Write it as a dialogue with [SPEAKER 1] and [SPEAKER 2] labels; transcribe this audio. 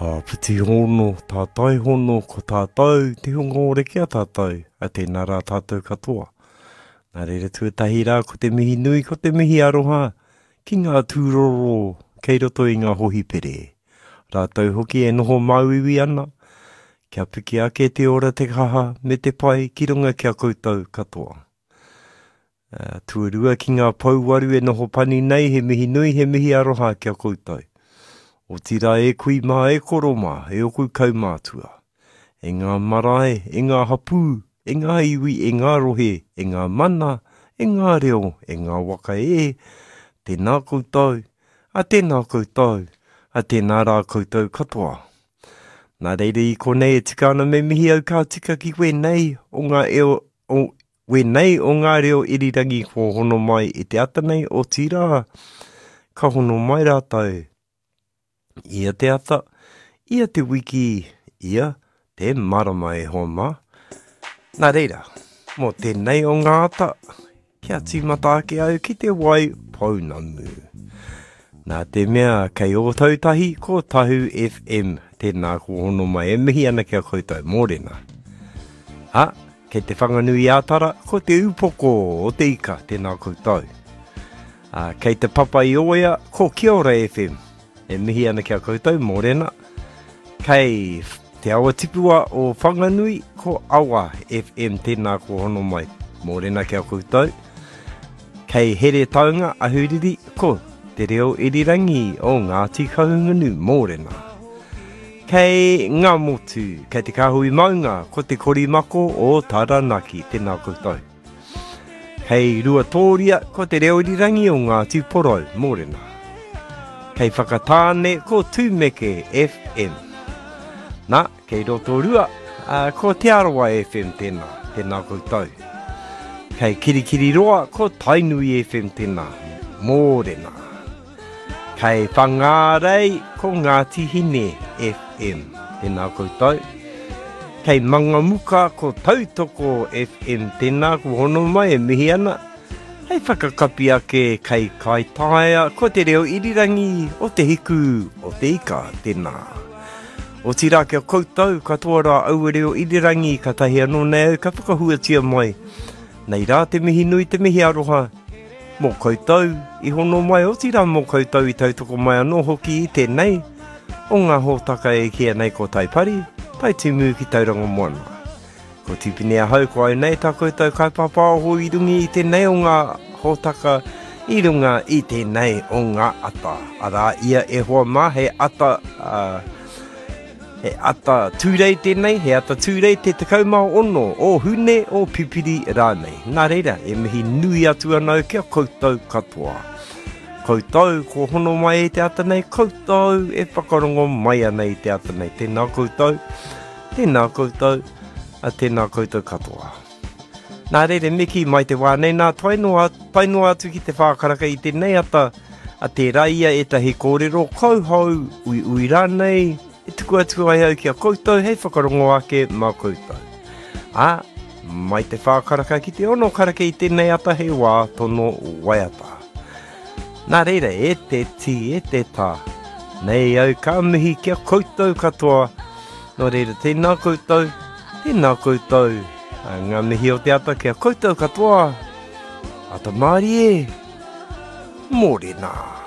[SPEAKER 1] Piti hono, tātai hono, ko tātou, te hunga ore kia tātou, a tēnā rā tātou katoa. Nā reira tuatahi rā, ko te mihi nui, ko te mihi aroha, ki ngā tūroro, kei roto i ngā hohi pere. Rātou hoki e noho mauiwi ana, kia piki ake te ora te kaha, me te pai, ki runga kia koutou katoa. Tuarua ki ngā pauwaru e noho pani nei, he mihi nui, he mihi aroha kia koutou. O tira e kui mā e koro mā, e oku kaumātua. E ngā marae, e ngā hapū, e ngā iwi, e ngā rohe, e ngā mana, e ngā reo, e ngā waka e, tēnā koutou, a tēnā koutou, a tēnā rā koutou katoa. Nā reire i konei e tika ana me mihi au kā tika ki wenei o ngā wenei o ngā reo irirangi ko hono mai i te atanei o tira, ka hono mai rātou. Ia te ata, ia te wiki, ia te marama e hoa mā. Nā reira, mō tēnei o ngā ata, kia tīmata ake au ki te wai paunamu. Nā te mea kei o tautahi ko Tahu FM, tēnā ko hono mai e mihi ana kia koutou mōrena. Kei te whanganui ātara, ko te upoko o te ika, tēnā koutou. Kei te papa i oia, ko Kia Ora FM. E mihi ana kia koutou, mōrena. Kei te awa tipua o whanganui, ko Awa FM, tēnā ko hono mai, mōrena kia koutou. Kei here taunga ahuriri, ko te reo irirangi o Ngāti Kahungunu, mōrena. Kei ngā motu, kei te kahui maunga, ko te korimako o Taranaki, tēnā koutou. Kei rua tōria, ko te reo irirangi o Ngāti Porou, mōrena. Kei whakatāne ko Tūmeke FM. Nā, kei roto rua, ko Te Arawa FM tēnā koutou. Kei Kirikiri roa, ko Tainui FM tēnā, mōrena. Kei Whangārei, ko Ngāti Hine FM, tēnā koutou. Kei Mangamuka, ko Tautoko FM tēnā, ko hono mai e mihi ana. Hei whakakapi ake kei Kaitaia, ko te reo irirangi o te hiku o te ika tēnā. O tira kia koutou, katoa rā au reo irirangi ka tahi anō nei au, ka whakahuatia mai. Nei rā te mihi nui, te mihi aroha. Mō koutou, i hono mai o tira mō koutou i tautoko mai anō hoki i tēnei. O ngā hōtaka e kia nei ko taipari, pai timu ki tauranga moana. Ko tipinea hau ko au nei, tā koutou kai pāpāho i rungi i tēnei o ngā hōtaka i runga i tēnei o ngā ata. Arā ia e hoa mā, he ata tūrei tēnei, he ata tūrei te tekau mā ono, o hune, o pipiri rānei. Nā reira, e mihi nui atu anau kia koutou katoa. Koutou, ko hono mai e te ata nei, koutou e whakarongo mai ana i te ata nei. Tēnā koutou, a tēnā koutou katoa. Nā reire meki mai te wānei, nā painoa atu ki te whākaraka i tēnei ata, a te raia e tahi kōrero, kauhau, ui rānei, e tuku atu ai au kia koutou, hei whakarongo ake mā koutou. Mai te whākaraka ki te ono karaka i tēnei ata, hei wā tono waiata. Nā reire, e te ti, e te tā, nei au ka mihi kia koutou katoa, nō reire tēnā koutou, ngā mihi o te ata kia koutou katoa, ata mārie, mōrena.